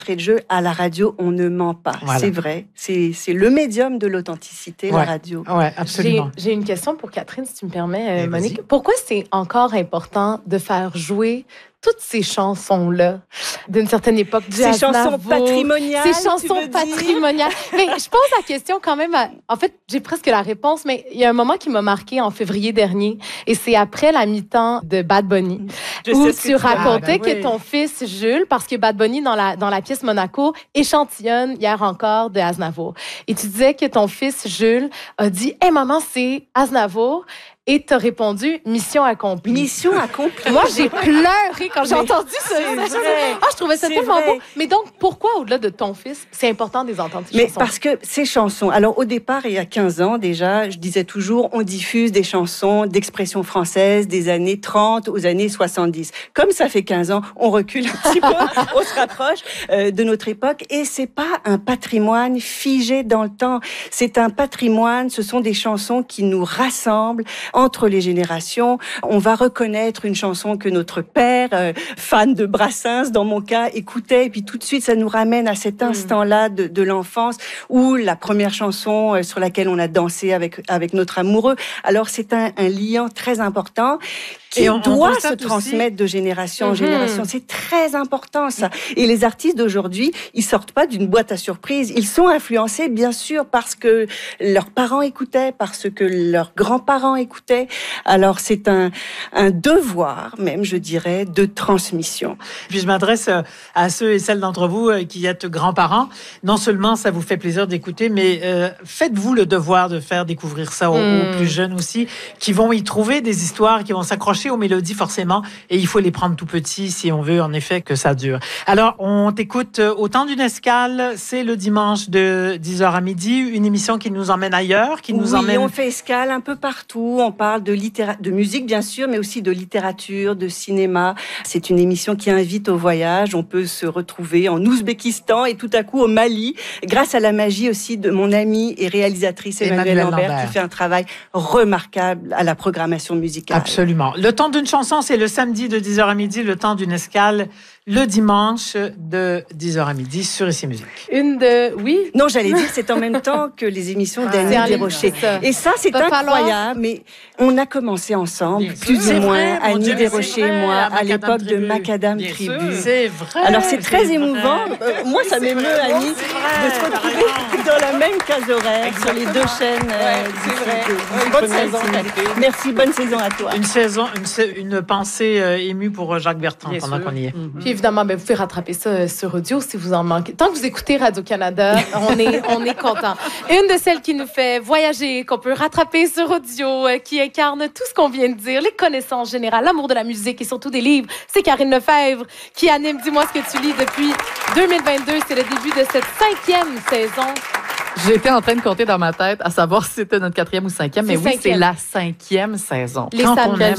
de jeu, à la radio, on ne ment pas. Voilà. C'est vrai. C'est le médium de l'authenticité, la radio. Oui, absolument. J'ai une question pour Catherine, si tu me permets, Monique. Vas-y. Pourquoi c'est encore important de faire jouer toutes ces chansons-là d'une certaine époque du Ces chansons patrimoniales. Ces chansons patrimoniales. Mais je pose la question quand même. En fait, j'ai presque la réponse, mais il y a un moment qui m'a marqué en février dernier, et c'est après la mi-temps de Bad Bunny, où tu racontais que ton fils Jules, parce que Bad Bunny dans la pièce Monaco échantillonne hier encore de Aznavour, et tu disais que ton fils Jules a dit « Hey maman, c'est Aznavour ». Et tu as répondu « Mission accomplie ». Mission accomplie. Moi, j'ai pleuré quand j'ai entendu ça. Je trouvais ça tellement beau. Mais donc, pourquoi, au-delà de ton fils, c'est important de les entendre, ces chansons? Parce que ces chansons... Alors, au départ, il y a 15 ans déjà, je disais toujours, on diffuse des chansons d'expression française des années 30 aux années 70. Comme ça fait 15 ans, on recule un petit peu, on se rapproche de notre époque. Et c'est pas un patrimoine figé dans le temps. C'est un patrimoine, ce sont des chansons qui nous rassemblent entre les générations. On va reconnaître une chanson que notre père, fan de Brassens, dans mon cas, écoutait, et puis tout de suite, ça nous ramène à cet instant-là de l'enfance, ou la première chanson sur laquelle on a dansé avec notre amoureux. Alors, c'est un liant très important qui doit se transmettre de génération en génération. C'est très important, ça. Et les artistes d'aujourd'hui, ils sortent pas d'une boîte à surprises. Ils sont influencés, bien sûr, parce que leurs parents écoutaient, parce que leurs grands-parents écoutaient. Alors, c'est un devoir, même, je dirais, de transmission. Puis, je m'adresse à ceux et celles d'entre vous qui êtes grands-parents. Non seulement ça vous fait plaisir d'écouter, mais faites-vous le devoir de faire découvrir ça aux plus jeunes aussi, qui vont y trouver des histoires, qui vont s'accrocher aux mélodies forcément, et il faut les prendre tout petits si on veut en effet que ça dure. Alors, on t'écoute au temps d'une escale, c'est le dimanche de 10h à midi, une émission qui nous emmène ailleurs, qui nous emmène... on fait escale un peu partout, on parle de musique bien sûr, mais aussi de littérature, de cinéma. C'est une émission qui invite au voyage, on peut se retrouver en Ouzbékistan et tout à coup au Mali, grâce à la magie aussi de mon amie et réalisatrice Emmanuelle Lambert, qui fait un travail remarquable à la programmation musicale. Absolument. Le temps d'une chanson, c'est le samedi de 10h à midi, le temps d'une escale, le dimanche de 10h à midi sur Ici Musique. Oui? Non, j'allais dire, c'est en même temps que les émissions d'Annie Desrochers. Et ça, c'est incroyable, mais on a commencé ensemble, plus ou moins, Annie Desrochers et moi, à l'époque de Macadam Tribu. C'est vrai. Alors, c'est très émouvant. Moi, ça m'émeut, Annie, de se retrouver dans la même case horaire, sur les deux chaînes. C'est vrai. Bonne saison. Merci, bonne saison à toi. Une pensée émue pour Jacques Bertrand pendant qu'on y est. Puis évidemment, vous pouvez rattraper ça sur audio si vous en manquez. Tant que vous écoutez Radio-Canada, on est content. Une de celles qui nous fait voyager, qu'on peut rattraper sur audio, qui incarne tout ce qu'on vient de dire, les connaissances générales, l'amour de la musique et surtout des livres, c'est Karine Lefebvre qui anime Dis-moi ce que tu lis depuis 2022. C'est le début de cette 5e saison. J'étais en train de compter dans ma tête à savoir si c'était notre 4e ou 5e, mais oui, c'est la 5e saison. Quand on aime,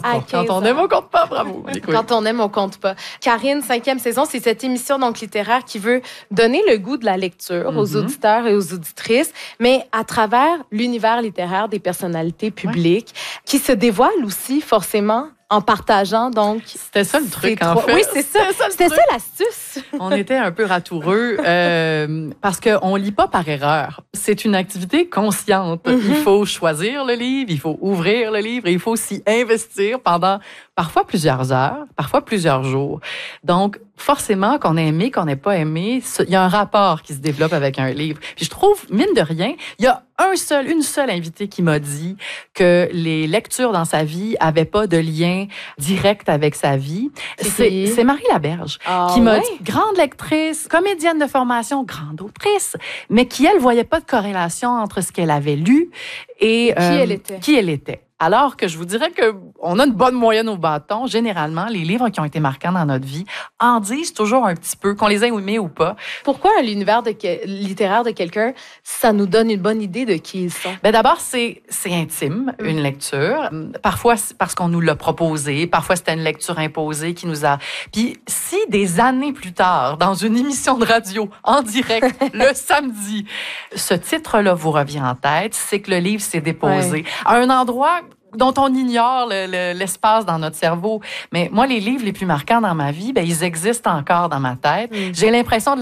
on compte pas, bravo. Quand on aime, on compte pas. Karine, 5e saison, c'est cette émission donc littéraire qui veut donner le goût de la lecture aux auditeurs et aux auditrices, mais à travers l'univers littéraire des personnalités publiques qui se dévoilent aussi forcément en partageant, donc... C'était ça le truc, en fait. Oui, c'est ça. C'était ça l'astuce. On était un peu ratoureux parce qu'on lit pas par erreur. C'est une activité consciente. Il faut choisir le livre, il faut ouvrir le livre et il faut s'y investir pendant parfois plusieurs heures, parfois plusieurs jours. Donc, forcément, qu'on ait aimé, qu'on n'ait pas aimé, il y a un rapport qui se développe avec un livre. Puis je trouve, mine de rien, il y a une seule invitée qui m'a dit que les lectures dans sa vie avaient pas de lien direct avec sa vie. C'est Marie Laberge qui m'a dit, grande lectrice, comédienne de formation, grande autrice, mais qui, elle, voyait pas de corrélation entre ce qu'elle avait lu et qui elle était. Alors que je vous dirais qu'on a une bonne moyenne au bâton. Généralement, les livres qui ont été marquants dans notre vie en disent toujours un petit peu, qu'on les ait aimés ou pas. Pourquoi l'univers littéraire de quelqu'un, ça nous donne une bonne idée de qui ils sont? D'abord, c'est intime, une lecture. Parfois, c'est parce qu'on nous l'a proposé. Parfois, c'était une lecture imposée qui nous a... Puis si des années plus tard, dans une émission de radio, en direct, le samedi, ce titre-là vous revient en tête, c'est que le livre s'est déposé à un endroit dont on ignore l'espace dans notre cerveau. Mais moi, les livres les plus marquants dans ma vie, ben, ils existent encore dans ma tête. J'ai l'impression de